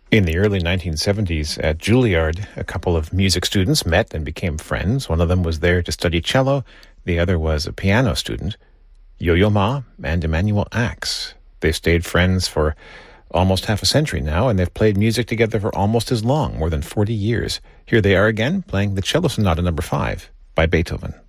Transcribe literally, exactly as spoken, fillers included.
In the early nineteen seventies at Juilliard, a couple of music students met and became friends. One of them was there to study cello. The other was a piano student, Yo-Yo Ma and Emanuel Ax. They've stayed friends for almost half a century now, and they've played music together for almost as long, more than forty years. Here they are again, playing the Cello Sonata number five by Beethoven.